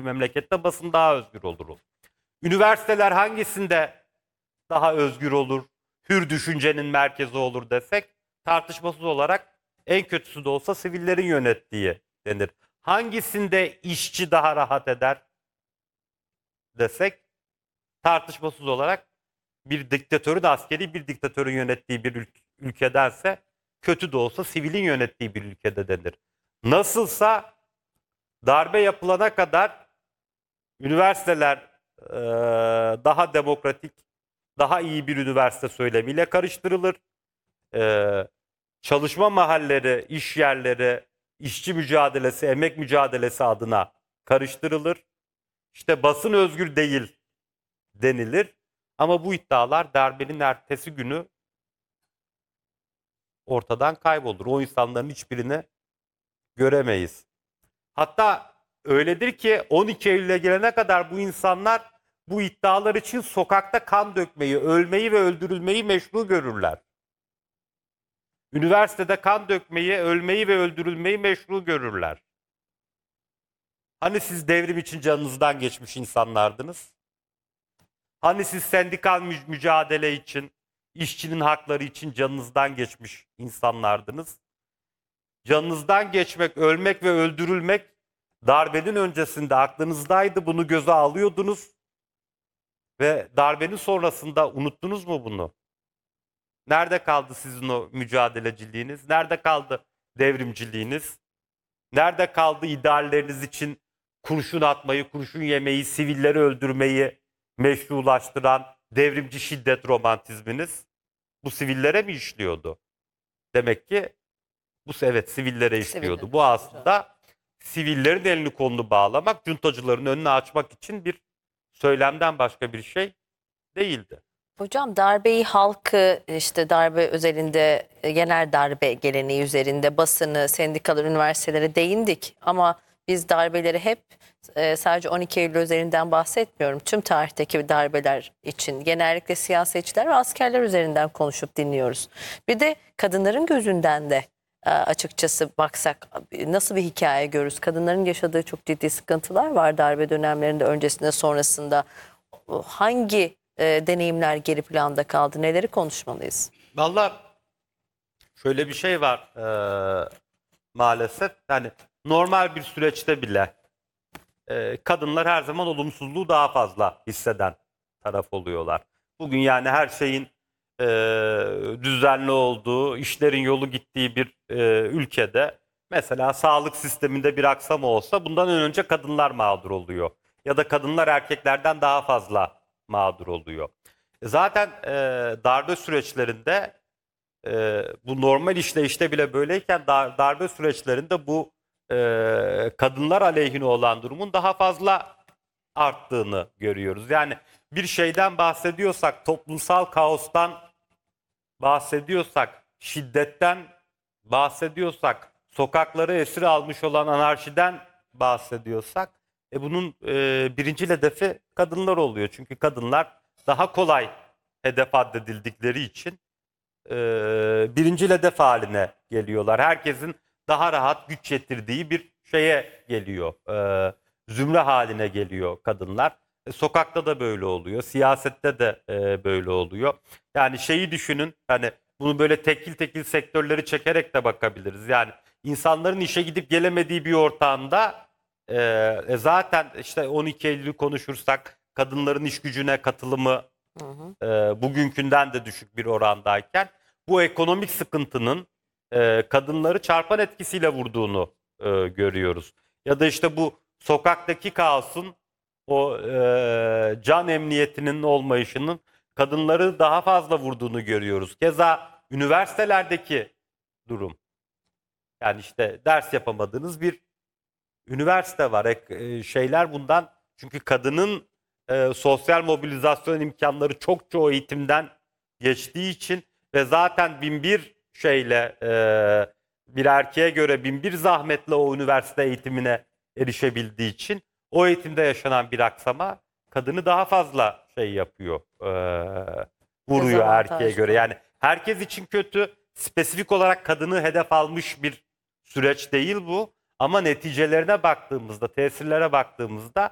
memlekette basın daha özgür olur. Üniversiteler hangisinde daha özgür olur, hür düşüncenin merkezi olur desek tartışmasız olarak en kötüsü de olsa sivillerin yönettiği denir. Hangisinde işçi daha rahat eder desek tartışmasız olarak bir diktatörün, askeri bir diktatörün yönettiği bir ülkedense kötü de olsa sivilin yönettiği bir ülkede denir. Nasılsa darbe yapılana kadar üniversiteler daha demokratik, daha iyi bir üniversite söylemiyle karıştırılır. Çalışma mahalleleri, iş yerleri, işçi mücadelesi, emek mücadelesi adına karıştırılır. İşte basın özgür değil denilir. Ama bu iddialar darbenin ertesi günü ortadan kaybolur. O insanların hiçbirini göremeyiz. Hatta öyledir ki 12 Eylül'e gelene kadar bu insanlar bu iddialar için sokakta kan dökmeyi, ölmeyi ve öldürülmeyi meşru görürler. Üniversitede kan dökmeyi, ölmeyi ve öldürülmeyi meşru görürler. Hani siz devrim için canınızdan geçmiş insanlardınız? Hani siz sendikal mücadele için, işçinin hakları için canınızdan geçmiş insanlardınız? Canınızdan geçmek, ölmek ve öldürülmek darbenin öncesinde aklınızdaydı. Bunu göze alıyordunuz. Ve darbenin sonrasında unuttunuz mu bunu? Nerede kaldı sizin o mücadeleciliğiniz? Nerede kaldı devrimciliğiniz? Nerede kaldı idealleriniz için kurşun atmayı, kurşun yemeyi, sivilleri öldürmeyi meşrulaştıran devrimci şiddet romantizminiz? Bu sivillere mi işliyordu? Demek ki evet, sivillere işliyordu. Bu aslında sivillerin elini kolunu bağlamak, cuntacıların önünü açmak için bir söylemden başka bir şey değildi. Hocam darbeyi halkı işte darbe özelinde genel darbe geleneği üzerinde basını, sendikalar, üniversitelere değindik. Ama biz darbeleri hep sadece 12 Eylül üzerinden bahsetmiyorum. Tüm tarihteki darbeler için genellikle siyasetçiler ve askerler üzerinden konuşup dinliyoruz. Bir de kadınların gözünden de açıkçası baksak nasıl bir hikaye görürüz? Kadınların yaşadığı çok ciddi sıkıntılar var darbe dönemlerinde, öncesinde, sonrasında. Hangi deneyimler geri planda kaldı? Neleri konuşmalıyız? Vallahi şöyle bir şey var maalesef. Yani normal bir süreçte bile kadınlar her zaman olumsuzluğu daha fazla hisseden taraf oluyorlar. Bugün yani her şeyin düzenli olduğu, işlerin yolu gittiği bir ülkede mesela sağlık sisteminde bir aksama olsa bundan önce kadınlar mağdur oluyor. Ya da kadınlar erkeklerden daha fazla mağdur oluyor. Zaten darbe süreçlerinde bu normal işleyişte bile böyleyken darbe süreçlerinde bu kadınlar aleyhine olan durumun daha fazla arttığını görüyoruz. Yani bir şeyden bahsediyorsak, toplumsal kaostan bahsediyorsak, şiddetten bahsediyorsak, sokakları esir almış olan anarşiden bahsediyorsak, bunun birinci hedefi kadınlar oluyor. Çünkü kadınlar daha kolay hedef addedildikleri için birinci hedef haline geliyorlar. Herkesin daha rahat güç yetirdiği bir şeye geliyor. Zümre haline geliyor kadınlar. Sokakta da böyle oluyor. Siyasette de böyle oluyor. Yani şeyi düşünün, hani bunu böyle tekil tekil sektörleri çekerek de bakabiliriz. Yani insanların işe gidip gelemediği bir ortamda zaten işte 12 Eylül'ü konuşursak kadınların iş gücüne katılımı bugünkünden de düşük bir orandayken bu ekonomik sıkıntının kadınları çarpan etkisiyle vurduğunu görüyoruz. Ya da işte bu sokaktaki kaosun o can emniyetinin olmayışının kadınları daha fazla vurduğunu görüyoruz. Keza üniversitelerdeki durum. Yani işte ders yapamadığınız bir üniversite var. Şeyler bundan, çünkü kadının sosyal mobilizasyon imkanları çok o eğitimden geçtiği için ve zaten binbir şeyle bir erkeğe göre binbir zahmetle o üniversite eğitimine erişebildiği için o eğitimde yaşanan bir aksama kadını daha fazla şey yapıyor, vuruyor erkeğe göre. Yani herkes için kötü, spesifik olarak kadını hedef almış bir süreç değil bu. Ama neticelerine baktığımızda, tesirlere baktığımızda